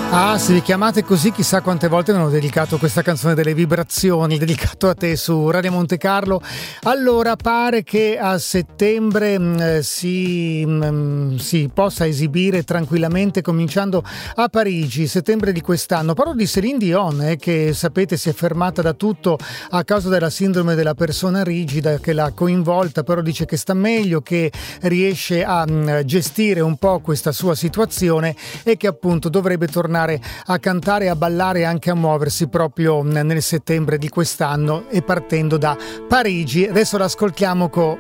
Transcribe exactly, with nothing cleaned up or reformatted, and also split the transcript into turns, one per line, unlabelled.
Ah, se vi chiamate così, chissà quante volte mi hanno dedicato questa canzone delle vibrazioni, dedicato a te su Radio Monte Carlo. Allora, pare che a settembre mh, si, mh, si possa esibire tranquillamente, cominciando a Parigi, settembre di quest'anno. Parlo di Céline Dion, eh, che sapete si è fermata da tutto a causa della sindrome della persona rigida che l'ha coinvolta, però dice che sta meglio, che riesce a mh, gestire un po' questa sua situazione e che appunto dovrebbe tornare a cantare, a ballare e anche a muoversi proprio nel settembre di quest'anno e partendo da Parigi. Adesso l'ascoltiamo con